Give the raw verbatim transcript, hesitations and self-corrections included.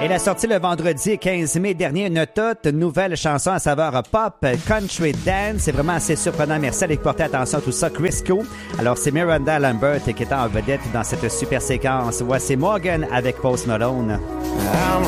Elle a sorti le vendredi quinze mai dernier une toute nouvelle chanson à saveur pop, country dance. C'est vraiment assez surprenant. Merci de porter attention à tout ça. Crisco. Alors, c'est Miranda Lambert qui est en vedette dans cette super séquence. Voici Morgan avec Post Malone.